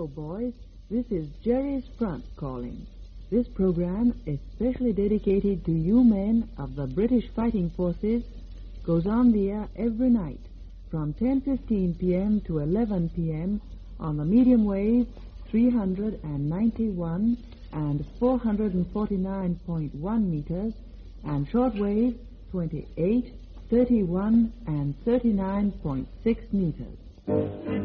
Hello, boys. This is Jerry's Front calling. This program, especially dedicated to you men of the British Fighting Forces, goes on the air every night from 10:15 p.m. to 11 p.m. on the medium wave 391 and 449.1 meters and shortwave 28, 31, and 39.6 meters.